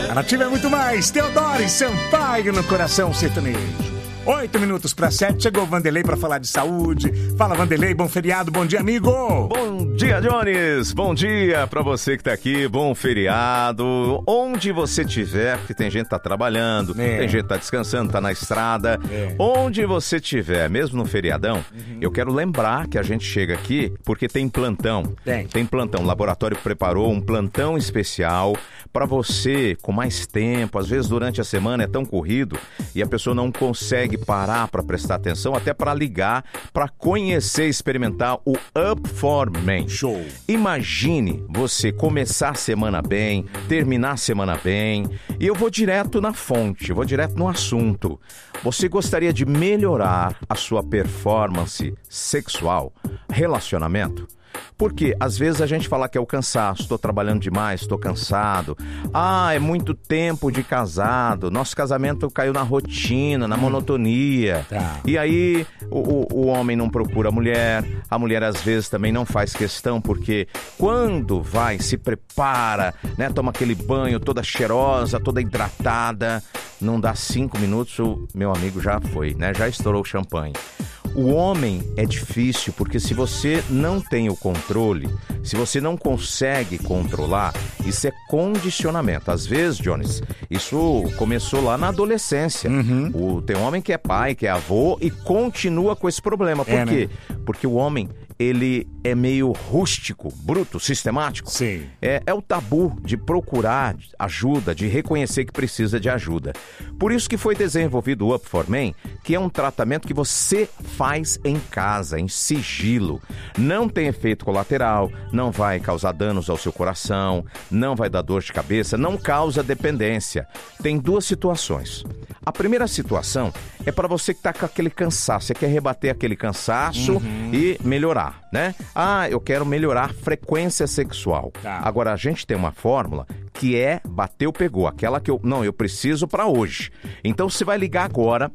A Nativa é muito mais. Teodoro e Sampaio no coração sertanejo. 8 minutos para 7, chegou o Vanderlei para falar de saúde. Fala, Vanderlei, bom feriado, bom dia, amigo. Bom dia, Jones. Bom dia para você que tá aqui, bom feriado. Onde você estiver, porque tem gente que tá trabalhando, tem gente que tá descansando, tá na estrada. Onde você estiver, mesmo no feriadão, eu quero lembrar que a gente chega aqui porque tem plantão. Tem plantão. O laboratório preparou um plantão especial para você com mais tempo. Às vezes durante a semana é tão corrido e a pessoa não consegue parar para prestar atenção, até para ligar, para conhecer e experimentar o Up for Men. Show! Imagine você começar a semana bem, terminar a semana bem, e eu vou direto na fonte, vou direto no assunto. Você gostaria de melhorar a sua performance sexual, relacionamento? Porque às vezes a gente fala que é o cansaço, estou trabalhando demais, estou cansado. É muito tempo de casado, nosso casamento caiu na rotina, na monotonia. E aí o homem não procura a mulher às vezes também não faz questão, porque quando vai, se prepara, né, toma aquele banho toda cheirosa, toda hidratada, não dá 5 minutos, o meu amigo já foi, né, já estourou o champanhe. O homem é difícil porque se você não tem o controle, se você não consegue controlar, isso é condicionamento. Às vezes, Jones, isso começou lá na adolescência. Tem homem que é pai, que é avô e continua com esse problema. Por quê? Né? Porque o homem, ele é meio rústico, bruto, sistemático. Sim. É o tabu de procurar ajuda, de reconhecer que precisa de ajuda. Por isso que foi desenvolvido o Up for Men, que é um tratamento que você faz em casa, em sigilo. Não tem efeito colateral, não vai causar danos ao seu coração, não vai dar dor de cabeça, não causa dependência. Tem 2 situações. A primeira situação é para você que está com aquele cansaço, você quer rebater aquele cansaço e melhorar, né? Eu quero melhorar a frequência sexual. Agora, a gente tem uma fórmula que é bateu, pegou, aquela que eu preciso para hoje. Então, você vai ligar agora,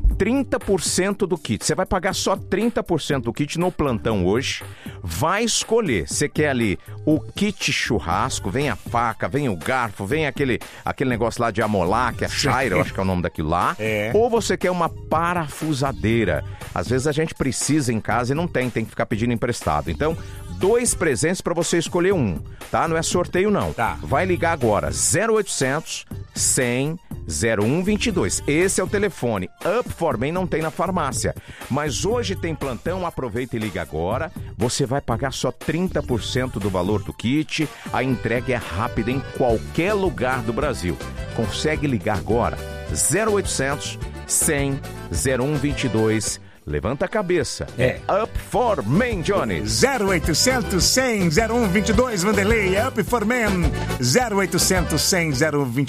30% do kit. Você vai pagar só 30% do kit no plantão hoje. Vai escolher. Você quer ali o kit churrasco, vem a faca, vem o garfo, vem aquele negócio lá de amolar, que é Shire, eu acho que é o nome daquilo lá. Ou você quer uma parafusadeira. Às vezes a gente precisa em casa e não tem que ficar pedindo emprestado. Então, 2 presentes para você escolher um, tá? Não é sorteio, não. Vai ligar agora, 0800 100 0122. Esse é o telefone. Up for Men não tem na farmácia. Mas hoje tem plantão, aproveita e liga agora. Você vai pagar só 30% do valor do kit. A entrega é rápida em qualquer lugar do Brasil. Consegue ligar agora, 0800 100 0122. Levanta a cabeça. Up for Men, Jones. 0800 100 0122, Vanderlei. Up for Men. 0800 100 0122.